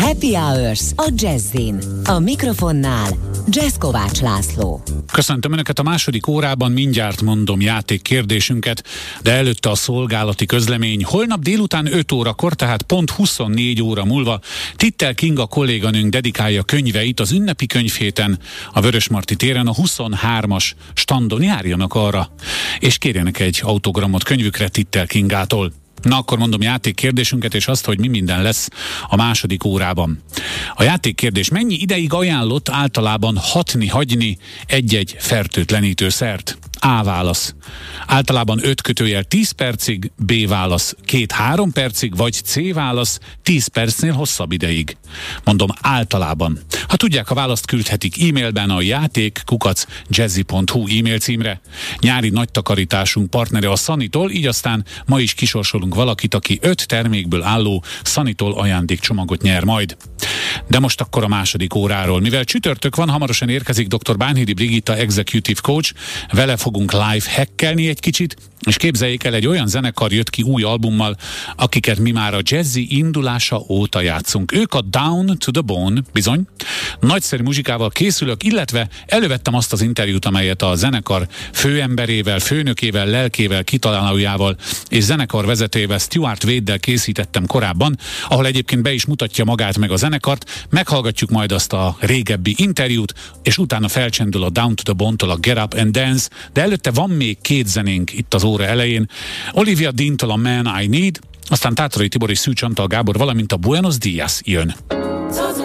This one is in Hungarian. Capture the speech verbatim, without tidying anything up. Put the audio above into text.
Happy Hours a Jazzin. A mikrofonnál Jazz Kovács László. Köszöntöm Önöket a második órában, mindjárt mondom játék kérdésünket, de előtte a szolgálati közlemény. Holnap délután öt órakor, tehát pont huszonnégy óra múlva Tittel Kinga kolléganőnk dedikálja könyveit az ünnepi könyvhéten a Vörösmarty téren a huszonhármas standon. Járjanak arra, és kérjenek egy autogramot könyvükre Tittel Kingától. Na, akkor mondom játék kérdésünket, és azt, hogy mi minden lesz a második órában. A játék kérdés: mennyi ideig ajánlott általában hatni-hagyni egy-egy fertőtlenítőszert? A válasz: általában öt kötőjel tíz percig, B válasz: két-három percig, vagy C válasz: tíz percnél hosszabb ideig. Mondom, általában. Ha tudják a választ, küldhetik e-mailben a játék kukac jazzy pont hu e-mail címre. Nyári nagy takarításunk partnere a Sanitol, így aztán ma is kisorsolunk valakit, aki öt termékből álló Sanitol ajándékcsomagot nyer majd. De most akkor a második óráról. Mivel csütörtök van, hamarosan érkezik dr. Bánhidi Brigitta, executive coach, vele fogunk live hackelni egy kicsit, és képzeljék el, egy olyan zenekar jött ki új albummal, akiket mi már a jazzy indulása óta játszunk. Ők a Down to the Bone, bizony. Nagyszerű muzsikával készülök, illetve elővettem azt az interjút, amelyet a zenekar főemberével, főnökével, lelkével, kitalálójával és zenekar vezetőjével, Stuart Wade-del készítettem korábban, ahol egyébként be is mutatja magát meg a zenekart. Meghallgatjuk majd azt a régebbi interjút, és utána felcsendül a Down to the Bone-tól a Get Up and Dance, de előtte van még két zenénk itt az óra elején. Olivia Dean-től a Man I Need, aztán Tátorai Tibor és Szűcs Antal Gábor, valamint a Buenos Dias jön.